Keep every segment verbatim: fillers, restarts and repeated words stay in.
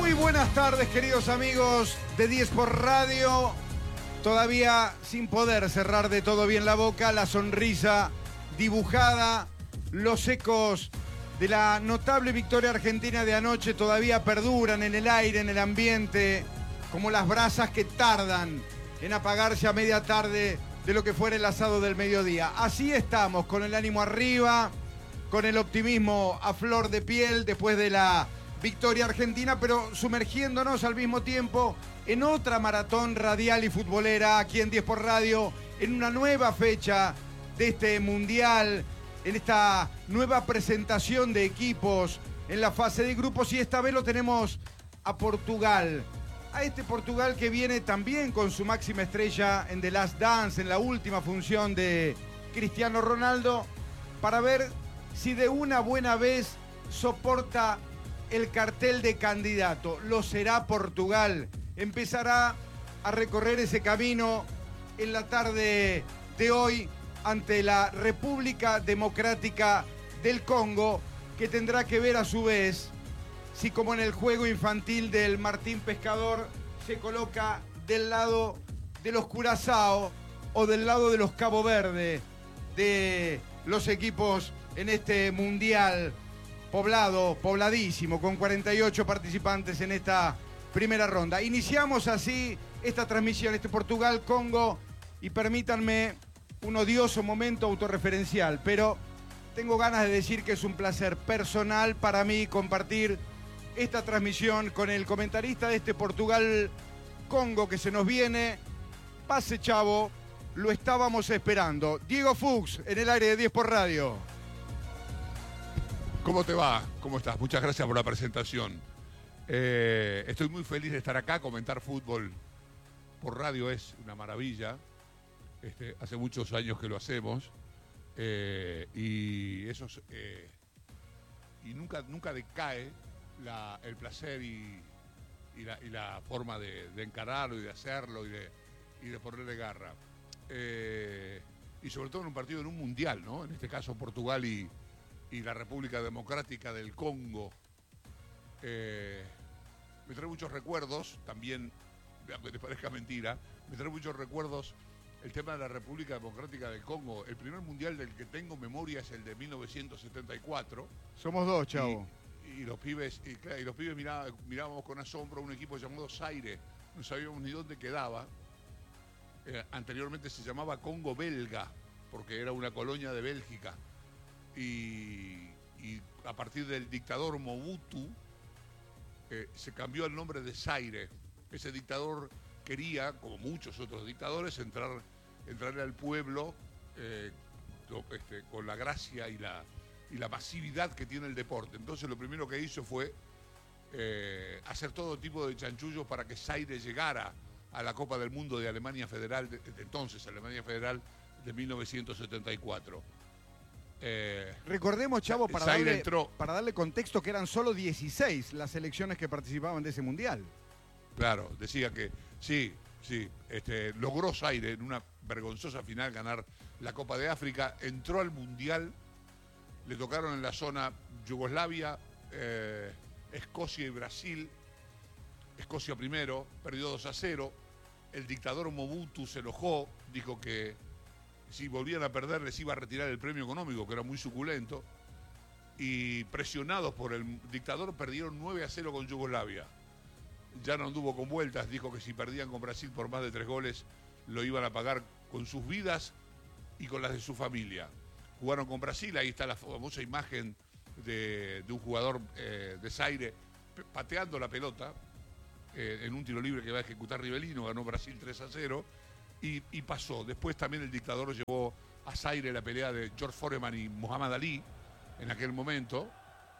Muy buenas tardes, queridos amigos de diez por Radio. Todavía sin poder cerrar de todo bien la boca, la sonrisa dibujada, los ecos de la notable victoria argentina de anoche todavía perduran en el aire, en el ambiente, como las brasas que tardan en apagarse a media tarde de lo que fuera el asado del mediodía. Así estamos, con el ánimo arriba, con el optimismo a flor de piel después de la victoria argentina, pero sumergiéndonos al mismo tiempo en otra maratón radial y futbolera aquí en diez por Radio, en una nueva fecha de este Mundial, en esta nueva presentación de equipos en la fase de grupos, y esta vez lo tenemos a Portugal. A este Portugal que viene también con su máxima estrella en The Last Dance, en la última función de Cristiano Ronaldo, para ver si de una buena vez soporta el cartel de candidato. Lo será Portugal. Empezará a recorrer ese camino en la tarde de hoy ante la República Democrática del Congo, que tendrá que ver a su vez si, como en el juego infantil del Martín Pescador, se coloca del lado de los Curazao o del lado de los Cabo Verde, de los equipos en este Mundial poblado, pobladísimo, con cuarenta y ocho participantes en esta primera ronda. Iniciamos así esta transmisión, este Portugal-Congo, y permítanme un odioso momento autorreferencial, pero tengo ganas de decir que es un placer personal para mí compartir esta transmisión con el comentarista de este Portugal-Congo que se nos viene. Pase, chavo, lo estábamos esperando. Diego Fuchs, en el aire de diez por Radio. ¿Cómo te va? ¿Cómo estás? Muchas gracias por la presentación. Eh, estoy muy feliz de estar acá. Comentar fútbol por radio es una maravilla. Este, hace muchos años que lo hacemos. Eh, y eso es, eh, y nunca, nunca decae la, el placer y, y, la, y la forma de, de encararlo y de hacerlo y de, y de ponerle garra. Eh, y sobre todo en un partido, en un mundial, ¿no? En este caso Portugal y y la República Democrática del Congo. Eh, me trae muchos recuerdos, también, aunque te parezca mentira, me trae muchos recuerdos el tema de la República Democrática del Congo. El primer mundial del que tengo memoria es el de mil novecientos setenta y cuatro. Somos dos, chavo. Y, y los pibes, y, y los pibes mirá, mirábamos con asombro a un equipo llamado Zaire. No sabíamos ni dónde quedaba. Eh, anteriormente se llamaba Congo Belga, porque era una colonia de Bélgica. Y, y a partir del dictador Mobutu eh, se cambió el nombre de Zaire. Ese dictador quería, como muchos otros dictadores, entrar, entrarle al pueblo eh, este, con la gracia y la, y la masividad que tiene el deporte. Entonces lo primero que hizo fue eh, hacer todo tipo de chanchullos para que Zaire llegara a la Copa del Mundo de Alemania Federal, de, de entonces Alemania Federal de mil novecientos setenta y cuatro. Eh, Recordemos, chavo, para darle, entró. para darle contexto, que eran solo dieciséis las selecciones que participaban de ese mundial. Claro, decía que sí, sí, este, logró Zaire en una vergonzosa final ganar la Copa de África, entró al mundial, le tocaron en la zona Yugoslavia, eh, Escocia y Brasil. Escocia primero, perdió dos a cero, el dictador Mobutu se enojó, dijo que si volvían a perder les iba a retirar el premio económico, que era muy suculento, y presionados por el dictador perdieron nueve a cero con Yugoslavia. Ya no anduvo con vueltas, dijo que si perdían con Brasil por más de tres goles lo iban a pagar con sus vidas y con las de su familia. Jugaron con Brasil, ahí está la famosa imagen de, de un jugador eh, de Zaire pateando la pelota eh, en un tiro libre que va a ejecutar Rivelino. Ganó Brasil tres a cero. Y, y pasó. Después también el dictador llevó a Zaire la pelea de George Foreman y Muhammad Ali en aquel momento.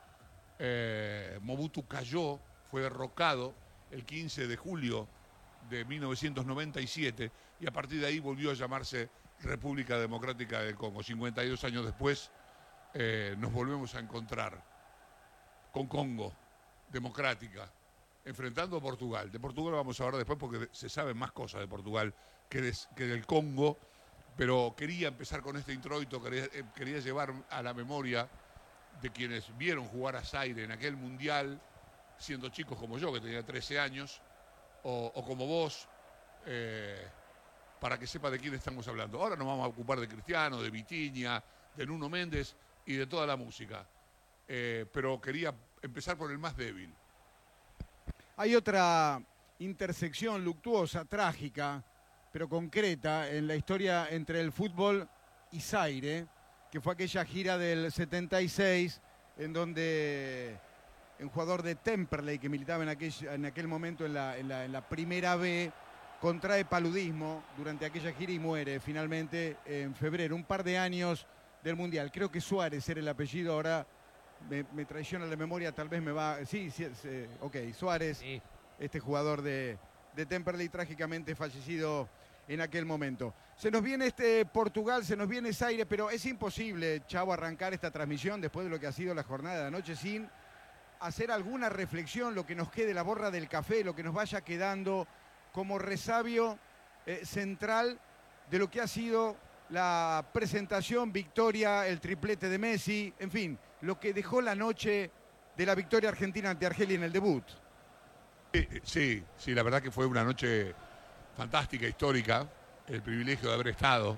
Eh, Mobutu cayó, fue derrocado el quince de julio de mil novecientos noventa y siete y a partir de ahí volvió a llamarse República Democrática del Congo. cincuenta y dos años después eh, nos volvemos a encontrar con Congo Democrática, enfrentando a Portugal. De Portugal vamos a hablar después porque se saben más cosas de Portugal que, de, que del Congo, pero quería empezar con este introito, quería, eh, quería llevar a la memoria de quienes vieron jugar a Zaire en aquel mundial siendo chicos como yo, que tenía trece años, o, o como vos, eh, para que sepa de quién estamos hablando. Ahora nos vamos a ocupar de Cristiano, de Vitinha, de Nuno Méndez y de toda la música. Eh, pero quería empezar por el más débil. Hay otra intersección luctuosa, trágica, pero concreta en la historia entre el fútbol y Zaire, que fue aquella gira del setenta y seis, en donde un jugador de Temperley que militaba en aquel, en aquel momento en la, en, la, en la primera B, contrae paludismo durante aquella gira y muere finalmente en febrero, un par de años del Mundial. Creo que Suárez era el apellido, ahora me, me traiciona la memoria, tal vez me va... Sí, sí, sí ok, Suárez, sí. Este jugador de, de Temperley trágicamente fallecido en aquel momento. Se nos viene este Portugal, se nos viene Zaire, pero es imposible, Chavo, arrancar esta transmisión después de lo que ha sido la jornada de anoche sin hacer alguna reflexión, lo que nos quede, la borra del café, lo que nos vaya quedando como resabio eh, central de lo que ha sido la presentación, victoria, el triplete de Messi, en fin, lo que dejó la noche de la victoria argentina ante Argelia en el debut. Sí, sí, la verdad que fue una noche fantástica, histórica, el privilegio de haber estado.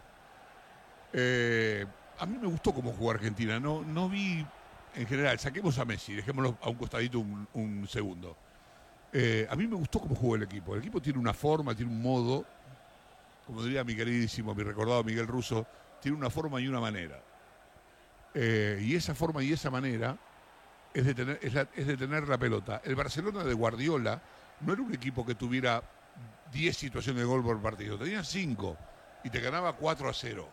Eh, a mí me gustó cómo jugó Argentina, no, no vi, en general, saquemos a Messi, dejémoslo a un costadito un, un segundo. Eh, a mí me gustó cómo jugó el equipo, el equipo tiene una forma, tiene un modo, como diría mi queridísimo, mi recordado Miguel Russo, tiene una forma y una manera. Eh, y esa forma y esa manera es de, tener, es, la, es de tener la pelota. El Barcelona de Guardiola no era un equipo que tuviera diez situaciones de gol por partido, tenía cinco y te ganaba cuatro a cero.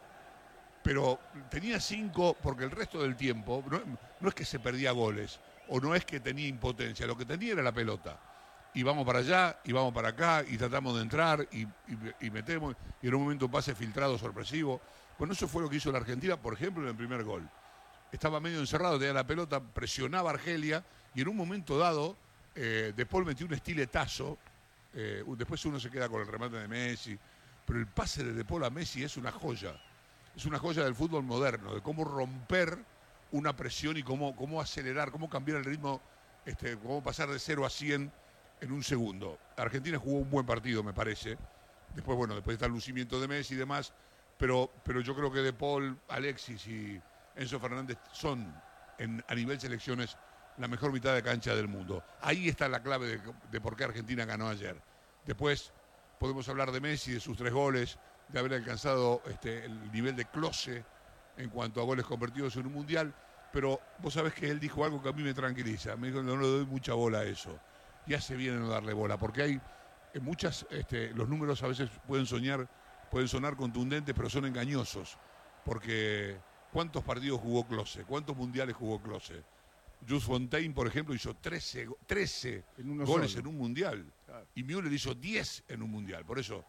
Pero tenía cinco porque el resto del tiempo no, no es que se perdía goles o no es que tenía impotencia, lo que tenía era la pelota. Y vamos para allá, y vamos para acá, y tratamos de entrar, y, y, y metemos, y en un momento un pase filtrado sorpresivo. Bueno, eso fue lo que hizo la Argentina, por ejemplo, en el primer gol. Estaba medio encerrado, tenía la pelota, presionaba a Argelia, y en un momento dado, eh, De Paul metió un estiletazo, eh, después uno se queda con el remate de Messi, pero el pase de De Paul a Messi es una joya. Es una joya del fútbol moderno, de cómo romper una presión y cómo, cómo acelerar, cómo cambiar el ritmo, este, cómo pasar de cero a cien en un segundo. Argentina jugó un buen partido, me parece. Después, bueno, después está el lucimiento de Messi y demás, pero, pero yo creo que De Paul, Alexis y Enzo Fernández son, en, a nivel selecciones, la mejor mitad de cancha del mundo. Ahí está la clave de, de por qué Argentina ganó ayer. Después podemos hablar de Messi, de sus tres goles, de haber alcanzado este, el nivel de Klose en cuanto a goles convertidos en un mundial, pero vos sabés que él dijo algo que a mí me tranquiliza. Me dijo, no le doy mucha bola a eso. Y hace bien en no darle bola, porque hay en muchas, este, los números a veces pueden soñar, pueden sonar contundentes, pero son engañosos, porque ¿cuántos partidos jugó Klose? ¿Cuántos mundiales jugó Klose? Jules Fontaine, por ejemplo, hizo trece, trece en goles solo en un mundial, claro. Y Müller hizo diez en un mundial. Por eso,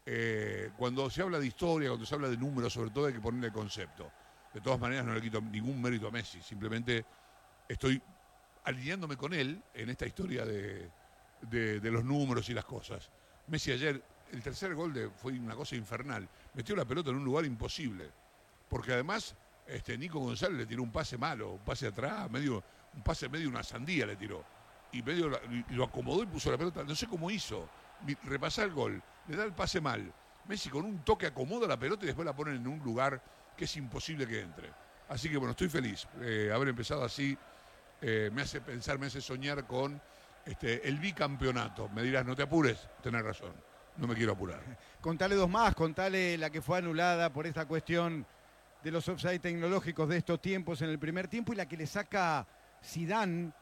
eh, cuando se habla de historia, cuando se habla de números, sobre todo hay que ponerle concepto. De todas maneras, no le quito ningún mérito a Messi, simplemente estoy alineándome con él en esta historia de, de, de los números y las cosas. Messi ayer, el tercer gol de, fue una cosa infernal. Metió la pelota en un lugar imposible. Porque además, este, Nico González le tiró un pase malo, un pase atrás, medio, un pase medio una sandía le tiró. Y medio y lo acomodó y puso la pelota. No sé cómo hizo. Repasar el gol, le da el pase mal. Messi con un toque acomoda la pelota y después la ponen en un lugar que es imposible que entre. Así que bueno, estoy feliz. Eh, haber empezado así. Eh, me hace pensar, me hace soñar con este, el bicampeonato. Me dirás, no te apures, tenés razón, no me quiero apurar. Contale dos más, contale la que fue anulada por esta cuestión de los offside tecnológicos de estos tiempos en el primer tiempo y la que le saca Zidane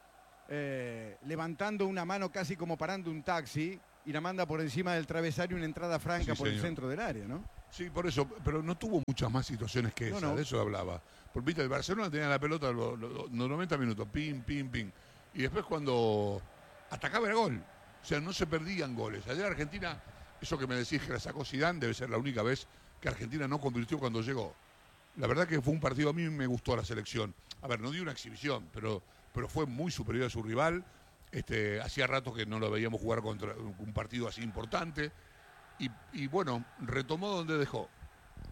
eh, levantando una mano casi como parando un taxi y la manda por encima del travesario, una entrada franca sí, por señor. El centro del área, ¿no? Sí, por eso, pero no tuvo muchas más situaciones que esa, no, no. De eso hablaba. Por viste, el Barcelona tenía la pelota los, los, los noventa minutos, pim, pim, pim. Y después cuando atacaba el gol, o sea, no se perdían goles. Ayer Argentina, eso que me decís que la sacó Zidane, debe ser la única vez que Argentina no convirtió cuando llegó. La verdad que fue un partido, a mí me gustó la selección. A ver, no dio una exhibición, pero, pero fue muy superior a su rival. Este, hacía rato que no lo veíamos jugar contra un partido así importante. Y, y bueno, retomó donde dejó.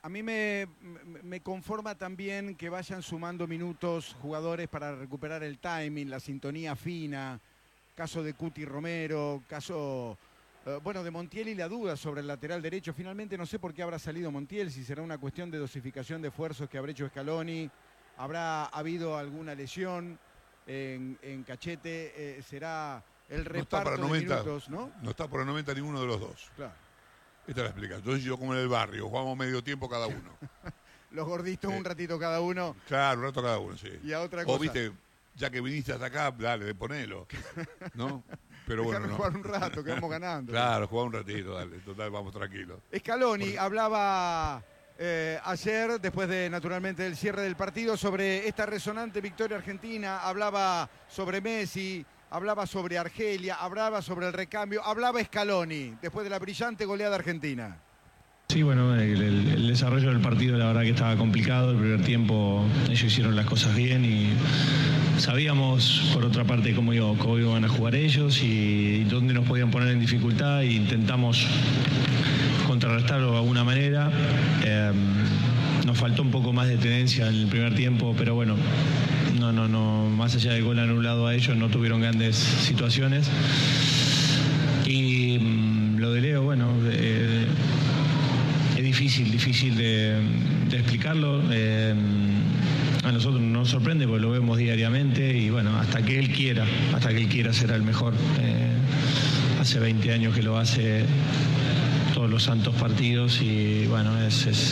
A mí me, me conforma también que vayan sumando minutos jugadores para recuperar el timing, la sintonía fina. Caso de Cuti Romero, caso, eh, bueno, de Montiel y la duda sobre el lateral derecho. Finalmente no sé por qué habrá salido Montiel, si será una cuestión de dosificación de esfuerzos que habrá hecho Scaloni, habrá habido alguna lesión en, en Cachete, eh, será el reparto no de minutos, ¿no? No está por el noventa ninguno de los dos. Claro. Esta es la explicación. Entonces yo como en el barrio, jugamos medio tiempo cada uno. Los gorditos eh, un ratito cada uno. Claro, un rato cada uno, sí. Y a otra cosa. O viste, ya que viniste hasta acá, dale, ponelo. ¿No? Pero bueno, no. Jugar un rato, que vamos ganando. Claro, jugar un ratito, dale. Total, vamos tranquilos. Scaloni Por... hablaba eh, ayer, después de naturalmente el cierre del partido, sobre esta resonante victoria argentina. Hablaba sobre Messi, hablaba sobre Argelia, hablaba sobre el recambio, hablaba Scaloni, después de la brillante goleada argentina. Sí, bueno, el, el, el desarrollo del partido la verdad que estaba complicado. El primer tiempo ellos hicieron las cosas bien y sabíamos por otra parte cómo, iba, cómo iban a jugar ellos y dónde nos podían poner en dificultad, e intentamos contrarrestarlo de alguna manera. Eh, nos faltó un poco más de tenencia en el primer tiempo, pero bueno, no, no, no, más allá del gol anulado a ellos, no tuvieron grandes situaciones. Y mmm, lo de Leo, bueno, eh, es difícil, difícil de, de explicarlo. Eh, a nosotros nos sorprende porque lo vemos diariamente y bueno, hasta que él quiera, hasta que él quiera será el mejor. Eh, hace veinte años que lo hace todos los santos partidos y bueno, es, es,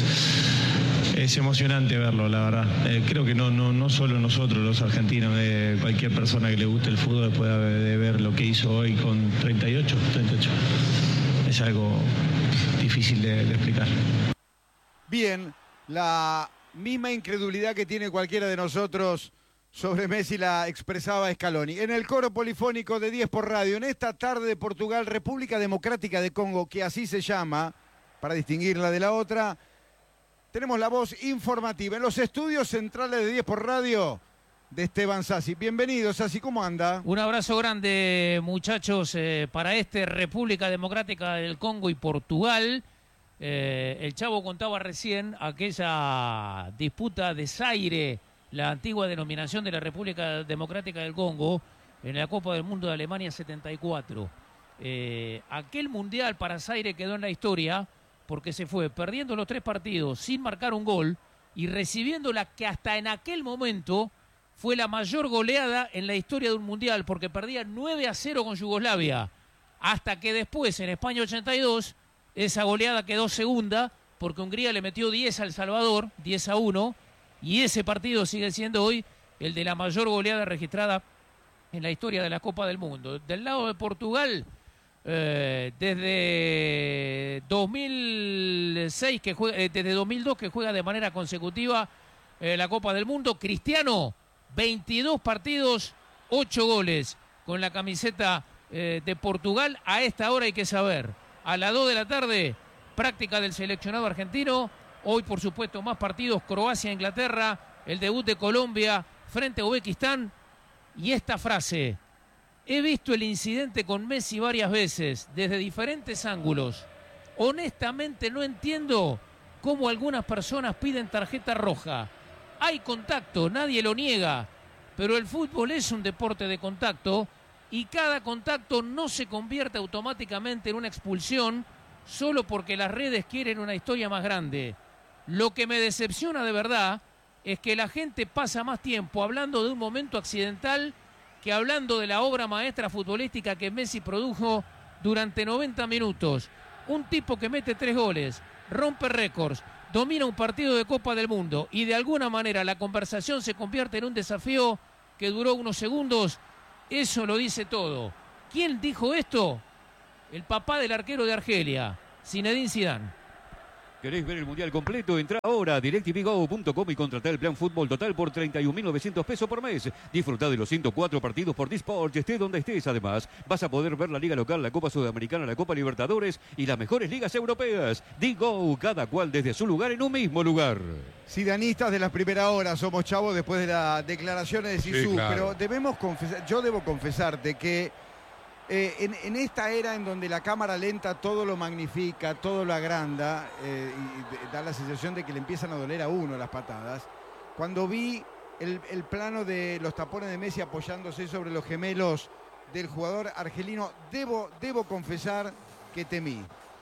es emocionante verlo, la verdad. Eh, creo que no, no, no solo nosotros los argentinos, eh, cualquier persona que le guste el fútbol después de ver lo que hizo hoy con treinta y ocho, treinta y ocho. Es algo difícil de, de explicar. Bien, la misma incredulidad que tiene cualquiera de nosotros sobre Messi la expresaba Scaloni. En el coro polifónico de diez por radio, en esta tarde de Portugal, República Democrática de Congo, que así se llama, para distinguirla de la otra, tenemos la voz informativa en los estudios centrales de diez por radio de Esteban Sassi. Bienvenido, Sassi, ¿cómo anda? Un abrazo grande, muchachos, eh, para este República Democrática del Congo y Portugal. Eh, el Chavo contaba recién aquella disputa de Zaire, la antigua denominación de la República Democrática del Congo, en la Copa del Mundo de Alemania setenta y cuatro. Eh, aquel mundial para Zaire quedó en la historia porque se fue perdiendo los tres partidos sin marcar un gol y recibiendo la que hasta en aquel momento fue la mayor goleada en la historia de un mundial, porque perdía nueve a cero con Yugoslavia, hasta que después en España ochenta y dos esa goleada quedó segunda porque Hungría le metió diez a El Salvador, diez a uno, y ese partido sigue siendo hoy el de la mayor goleada registrada en la historia de la Copa del Mundo. Del lado de Portugal, eh, desde dos mil seis que juega, eh, desde dos mil dos que juega de manera consecutiva eh, la Copa del Mundo. Cristiano, veintidós partidos, ocho goles con la camiseta eh, de Portugal. A esta hora hay que saber, a las dos de la tarde, práctica del seleccionado argentino. Hoy, por supuesto, más partidos: Croacia, Inglaterra, el debut de Colombia frente a Uzbekistán. Y esta frase: he visto el incidente con Messi varias veces, desde diferentes ángulos. Honestamente no entiendo cómo algunas personas piden tarjeta roja. Hay contacto, nadie lo niega, pero el fútbol es un deporte de contacto y cada contacto no se convierte automáticamente en una expulsión solo porque las redes quieren una historia más grande. Lo que me decepciona de verdad es que la gente pasa más tiempo hablando de un momento accidental que hablando de la obra maestra futbolística que Messi produjo durante noventa minutos. Un tipo que mete tres goles, rompe récords, domina un partido de Copa del Mundo y de alguna manera la conversación se convierte en un desafío que duró unos segundos. Eso lo dice todo. ¿Quién dijo esto? El papá del arquero de Argelia, Zinedine Zidane. ¿Querés ver el mundial completo? Entra ahora a directvgo punto com y contratá el plan fútbol total por treinta y un mil novecientos pesos por mes. Disfrutá de los ciento cuatro partidos por Disport, estés donde estés. Además, vas a poder ver la Liga Local, la Copa Sudamericana, la Copa Libertadores y las mejores ligas europeas. Digo, cada cual desde su lugar en un mismo lugar. Zidanistas de las primeras horas somos, Chavo, después de las declaraciones de Zizou. Sí, claro. Pero debemos confesar, yo debo confesarte que Eh, en, en esta era en donde la cámara lenta todo lo magnifica, todo lo agranda, eh, y de- da la sensación de que le empiezan a doler a uno las patadas, cuando vi el, el plano de los tapones de Messi apoyándose sobre los gemelos del jugador argelino, debo, debo confesar que temí.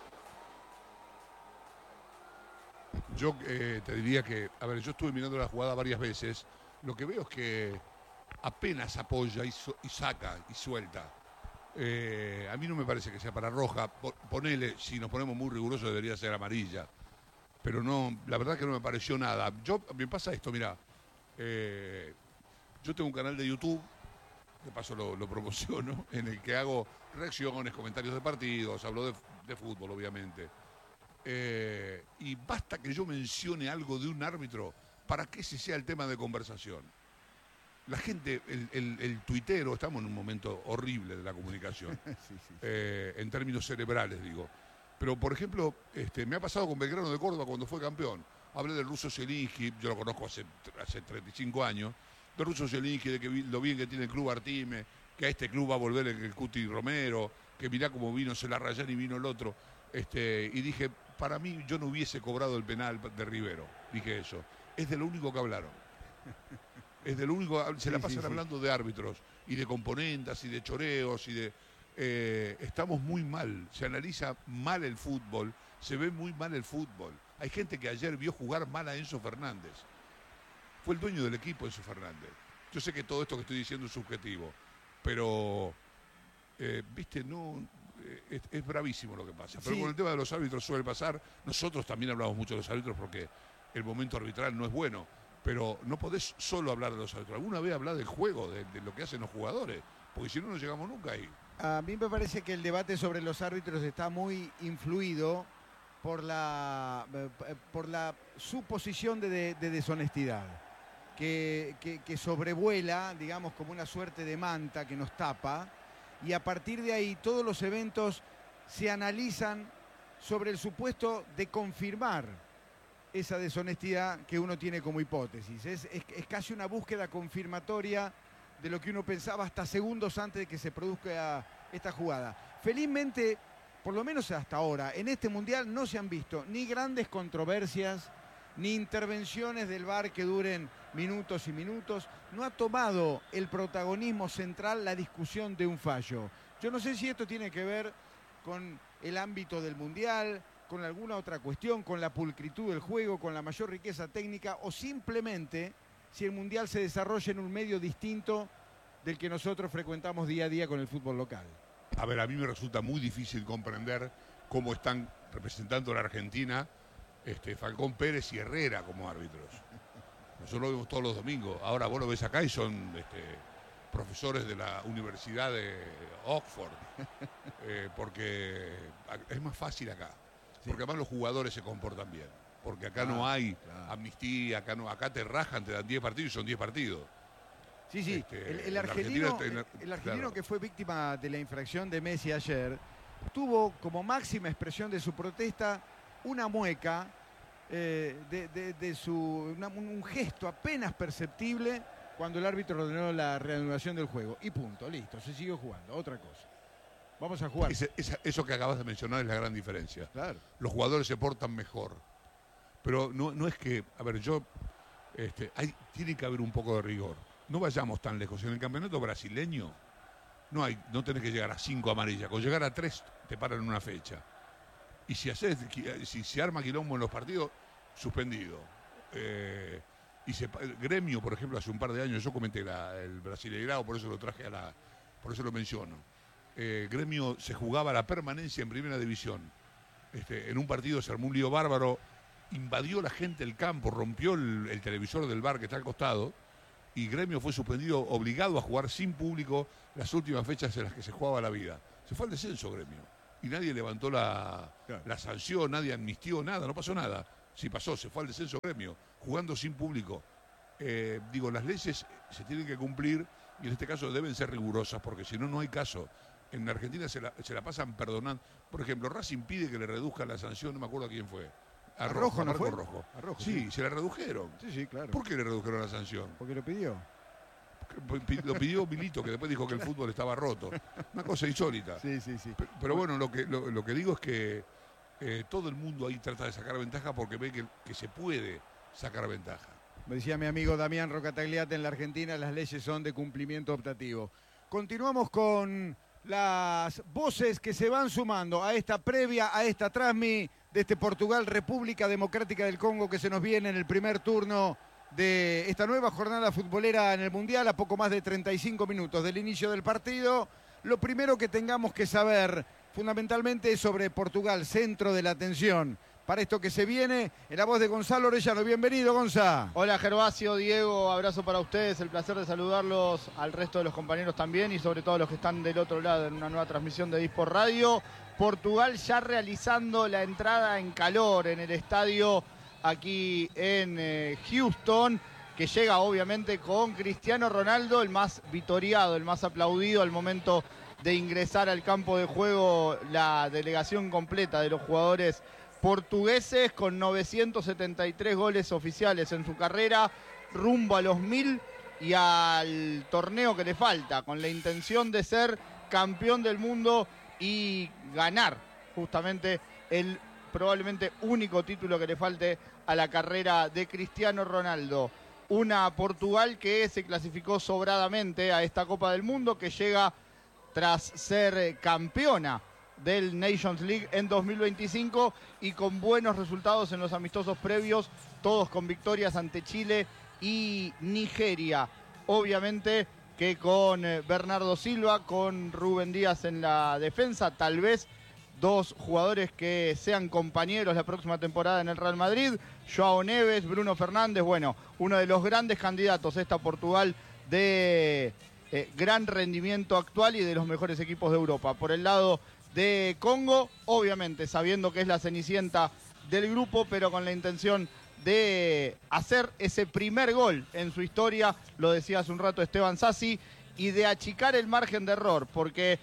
Yo eh, te diría que, a ver, yo estuve mirando la jugada varias veces. Lo que veo es que apenas apoya y, so- y saca y suelta. Eh, a mí no me parece que sea para roja. Po- Ponele, si nos ponemos muy rigurosos, debería ser amarilla. Pero no, la verdad que no me pareció nada. Yo, me pasa esto, mira. Eh, yo tengo un canal de YouTube, de paso lo, lo promociono, en el que hago reacciones, comentarios de partidos, hablo de, de fútbol, obviamente. Eh, y basta que yo mencione algo de un árbitro para que ese sea el tema de conversación. La gente, el, el, el tuitero, estamos en un momento horrible de la comunicación, Sí, sí, sí. eh, en términos cerebrales, digo. Pero, por ejemplo, este, me ha pasado con Belgrano de Córdoba cuando fue campeón. Hablé del ruso Zielinski, yo lo conozco hace, hace treinta y cinco años, del ruso Zielinski, de que vi- lo bien que tiene el club Artime, que a este club va a volver el, el Cuti Romero, que mirá cómo vino Celarrayán y vino el otro. Este, y dije, para mí yo no hubiese cobrado el penal de Rivero. Dije eso. Es de lo único que hablaron. Es de lo único, se la Sí, pasan sí, sí. hablando de árbitros y de componentas y de choreos y de... eh, estamos muy mal, se analiza mal el fútbol, se ve muy mal el fútbol. Hay gente que ayer vio jugar mal a Enzo Fernández. Fue el dueño del equipo Enzo Fernández. Yo sé que todo esto que estoy diciendo es subjetivo, pero, eh, viste, no... eh, Es, es bravísimo lo que pasa. Pero Sí. con el tema de los árbitros suele pasar. Nosotros también hablamos mucho de los árbitros porque el momento arbitral no es bueno. Pero no podés solo hablar de los árbitros. Alguna vez hablar del juego, de, de lo que hacen los jugadores. Porque si no, no llegamos nunca ahí. A mí me parece que el debate sobre los árbitros está muy influido por la, eh, por la suposición de, de- de deshonestidad, que, que- que sobrevuela, digamos, como una suerte de manta que nos tapa, y a partir de ahí todos los eventos se analizan sobre el supuesto de confirmar esa deshonestidad que uno tiene como hipótesis. Es, es- es casi una búsqueda confirmatoria de lo que uno pensaba hasta segundos antes de que se produzca esta jugada. Felizmente, por lo menos hasta ahora, en este Mundial no se han visto ni grandes controversias, ni intervenciones del V A R que duren minutos y minutos. No ha tomado el protagonismo central la discusión de un fallo. Yo no sé si esto tiene que ver con el ámbito del Mundial, con alguna otra cuestión, con la pulcritud del juego, con la mayor riqueza técnica, o simplemente si el Mundial se desarrolla en un medio distinto del que nosotros frecuentamos día a día con el fútbol local. A ver, a mí me resulta muy difícil comprender cómo están representando a la Argentina este, Falcón Pérez y Herrera como árbitros. Nosotros lo vemos todos los domingos. Ahora vos lo ves acá y son este, profesores de la Universidad de Oxford. Eh, porque es más fácil acá. Porque además los jugadores se comportan bien. Porque acá Ah, no hay claro. amnistía, acá, no, acá te rajan, te dan diez partidos y son diez partidos. Sí, sí, Este, el, el la argelino, Argentina- el, el argelino claro. que fue víctima de la infracción de Messi ayer, tuvo como máxima expresión de su protesta una mueca, eh, de, de- de su, una- un, un gesto apenas perceptible cuando el árbitro ordenó la reanudación del juego. Y punto, listo, se siguió jugando, otra cosa. Vamos a jugar. Ese- esa- eso que acabas de mencionar es la gran diferencia. Claro. Los jugadores se portan mejor. Pero no, no es que, a ver, yo, este, hay, tiene que haber un poco de rigor. No vayamos tan lejos. En el campeonato brasileño no hay, no tenés que llegar a cinco amarillas. Con llegar a tres te paran en una fecha. Y si haces, si se arma quilombo en los partidos, suspendido. Eh, y se, Gremio, por ejemplo, hace un par de años, yo comenté la, el Brasileirao, por eso lo traje a la, por eso lo menciono. Eh, Gremio se jugaba la permanencia en primera división. Este, en un partido se armó un lío bárbaro, invadió la gente el campo, rompió el, el televisor del bar que está al costado, y Gremio fue suspendido, obligado a jugar sin público las últimas fechas en las que se jugaba la vida. Se fue al descenso Gremio. Y nadie levantó la, Claro. la sanción, nadie amnistió nada, no pasó nada. Sí pasó, se fue al descenso Gremio, jugando sin público. Eh, digo, las leyes se tienen que cumplir y en este caso deben ser rigurosas, porque si no, no hay caso. En Argentina se la, se la pasan perdonando. Por ejemplo, Racing pide que le reduzca la sanción, no me acuerdo a quién fue. A, ¿A Rojo, Rojo a no Marco fue? Rojo. A Rojo, sí, sí. se la redujeron. Sí, sí, claro. ¿Por qué le redujeron la sanción? Porque lo pidió. Lo pidió Milito, que después dijo que el fútbol estaba roto. Una cosa insólita. Sí, sí, sí. Pero, pero bueno, lo que, lo, lo que digo es que eh, todo el mundo ahí trata de sacar ventaja porque ve que, que se puede sacar ventaja. Me decía mi amigo Damián Rocatagliata, en la Argentina las leyes son de cumplimiento optativo. Continuamos con las voces que se van sumando a esta previa, a esta transmi de este Portugal, República Democrática del Congo, que se nos viene en el primer turno de esta nueva jornada futbolera en el Mundial, a poco más de treinta y cinco minutos del inicio del partido. Lo primero que tengamos que saber fundamentalmente es sobre Portugal, centro de la atención para esto que se viene, en la voz de Gonzalo Orellano. Bienvenido, Gonza. Hola, Gervasio, Diego, abrazo para ustedes, el placer de saludarlos, al resto de los compañeros también y sobre todo a los que están del otro lado en una nueva transmisión de Disport Radio. Portugal ya realizando la entrada en calor en el estadio aquí en eh, Houston, que llega obviamente con Cristiano Ronaldo, el más vitoriado, el más aplaudido al momento de ingresar al campo de juego, la delegación completa de los jugadores portugueses, con novecientos setenta y tres goles oficiales en su carrera, rumbo a los mil y al torneo que le falta, con la intención de ser campeón del mundo y ganar justamente el probablemente único título que le falte a la carrera de Cristiano Ronaldo. Una Portugal que se clasificó sobradamente a esta Copa del Mundo, que llega tras ser campeona del Nations League en dos mil veinticinco y con buenos resultados en los amistosos previos, todos con victorias ante Chile y Nigeria. Obviamente que con Bernardo Silva, con Rubén Díaz en la defensa, tal vez dos jugadores que sean compañeros la próxima temporada en el Real Madrid, Joao Neves, Bruno Fernández, bueno, uno de los grandes candidatos esta Portugal de eh, gran rendimiento actual y de los mejores equipos de Europa. Por el lado de Congo, obviamente sabiendo que es la cenicienta del grupo, pero con la intención de hacer ese primer gol en su historia, lo decía hace un rato Esteban Sassi, y de achicar el margen de error, porque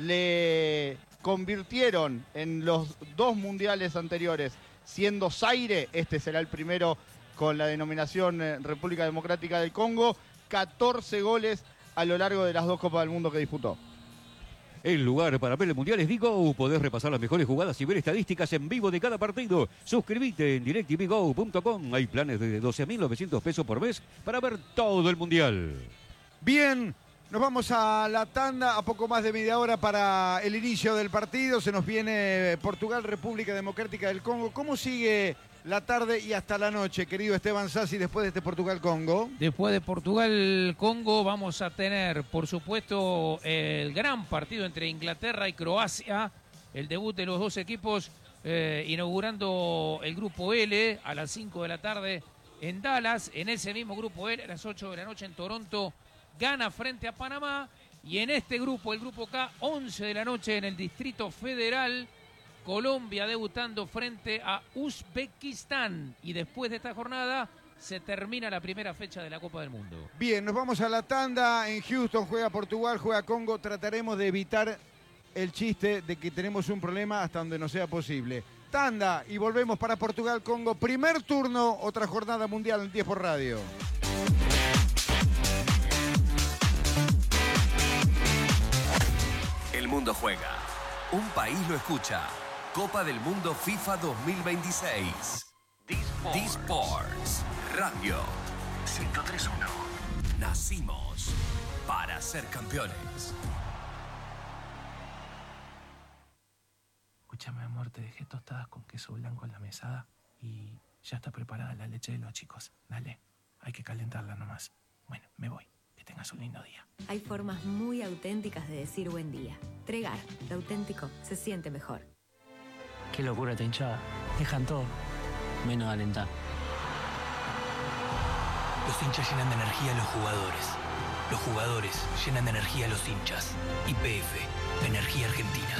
le convirtieron en los dos mundiales anteriores siendo Zaire, este será el primero con la denominación eh, República Democrática del Congo, catorce goles a lo largo de las dos Copas del Mundo que disputó. El lugar para ver el Mundial es Digo. Podés repasar las mejores jugadas y ver estadísticas en vivo de cada partido. Suscríbete en direct t v go punto com. Hay planes de doce mil novecientos pesos por mes para ver todo el Mundial. Bien, nos vamos a la tanda, a poco más de media hora para el inicio del partido. Se nos viene Portugal, República Democrática del Congo. ¿Cómo sigue la tarde y hasta la noche, querido Esteban Sassi, después de este Portugal-Congo? Después de Portugal-Congo vamos a tener, por supuesto, el gran partido entre Inglaterra y Croacia, el debut de los dos equipos, eh, inaugurando el Grupo L a las cinco de la tarde en Dallas. En ese mismo Grupo L, a las ocho de la noche en Toronto, gana frente a Panamá. Y en este grupo, el Grupo K, once de la noche en el Distrito Federal, Colombia debutando frente a Uzbekistán. Y después de esta jornada se termina la primera fecha de la Copa del Mundo. Bien, nos vamos a la tanda. En Houston juega Portugal, juega Congo. Trataremos de evitar el chiste de que tenemos un problema hasta donde no sea posible. Tanda y volvemos para Portugal-Congo. Primer turno, otra jornada mundial en diez por Radio. El mundo juega. Un país lo escucha. Copa del Mundo FIFA dos mil veintiséis. D-Sports Radio ciento tres punto uno. Nacimos para ser campeones. Escúchame, amor, te dejé tostadas con queso blanco en la mesada y ya está preparada la leche de los chicos. Dale, hay que calentarla nomás. Bueno, me voy. Que tengas un lindo día. Hay formas muy auténticas de decir buen día. Tregar, lo auténtico, se siente mejor. Qué locura esta hinchada. Dejan todo, menos alentar. Los hinchas llenan de energía a los jugadores. Los jugadores llenan de energía a los hinchas. Y P F, Energía Argentina.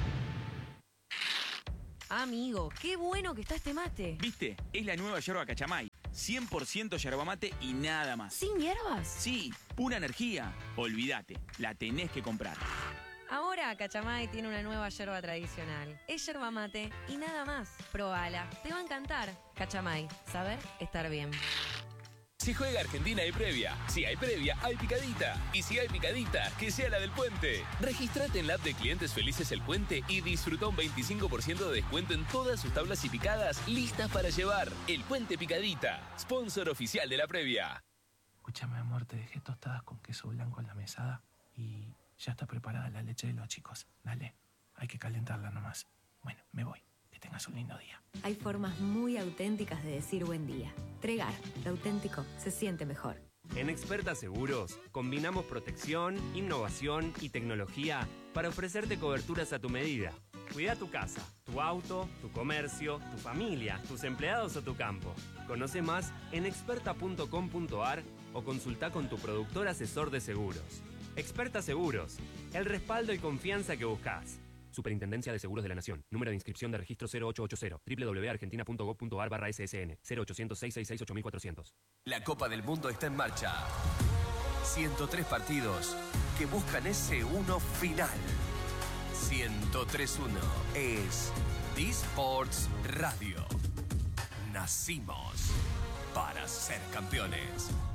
Amigo, qué bueno que está este mate. ¿Viste? Es la nueva yerba Cachamay. cien por ciento yerba mate y nada más. ¿Sin hierbas? Sí, pura energía. Olvídate, la tenés que comprar. Ahora Cachamay tiene una nueva yerba tradicional. Es yerba mate y nada más. Probala, te va a encantar. Cachamay, saber estar bien. Si juega Argentina hay previa, si hay previa hay picadita y si hay picadita, que sea la del Puente. Regístrate en la app de Clientes Felices El Puente y disfruta un veinticinco por ciento de descuento en todas sus tablas y picadas listas para llevar. El Puente Picadita, sponsor oficial de la previa. Escúchame, amor, te dejé tostadas con queso blanco en la mesada y ya está preparada la leche de los chicos. Dale, hay que calentarla nomás. Bueno, me voy. Que tengas un lindo día. Hay formas muy auténticas de decir buen día. Tregar, lo auténtico se siente mejor. En Experta Seguros combinamos protección, innovación y tecnología para ofrecerte coberturas a tu medida. Cuida tu casa, tu auto, tu comercio, tu familia, tus empleados o tu campo. Conoce más en experta punto com punto ar o consulta con tu productor asesor de seguros. Experta Seguros, el respaldo y confianza que buscas. Superintendencia de Seguros de la Nación. Número de inscripción de registro cero ocho ocho cero. doble u doble u doble u punto argentina punto gov punto ar barra ese ese ene. cero ochocientos, seiscientos sesenta y seis, ocho mil cuatrocientos. La Copa del Mundo está en marcha. ciento tres partidos que buscan ese uno final. ciento tres punto uno es D-Sports Radio. Nacimos para ser campeones.